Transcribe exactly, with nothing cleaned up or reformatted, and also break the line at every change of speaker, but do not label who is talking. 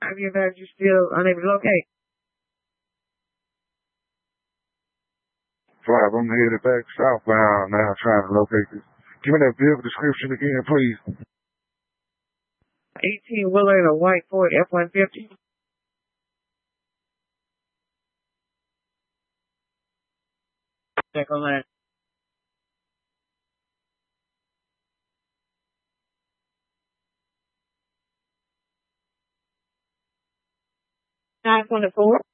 five years old, you're still unable to locate.
Five, I'm headed back southbound now trying to locate this. Give me that vehicle description again, please.
eighteen wheeler and a white Ford F one fifty. Check on that. nine twenty-four.